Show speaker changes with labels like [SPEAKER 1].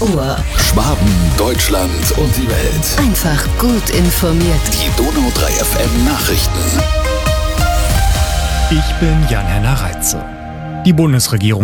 [SPEAKER 1] Ohr.
[SPEAKER 2] Schwaben, Deutschland und die Welt.
[SPEAKER 1] Einfach gut informiert.
[SPEAKER 2] Die Donau 3 FM Nachrichten.
[SPEAKER 3] Ich bin Jan-Henner Reitze. Die Bundesregierung